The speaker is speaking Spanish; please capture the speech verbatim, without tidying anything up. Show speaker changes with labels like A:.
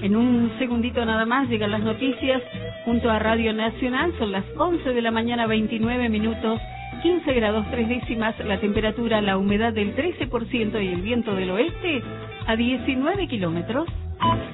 A: En un segundito nada más llegan las noticias junto a Radio Nacional. Son las once de la mañana, veintinueve minutos, quince grados tres décimas la temperatura, la humedad del trece por ciento y el viento del oeste a diecinueve kilómetros.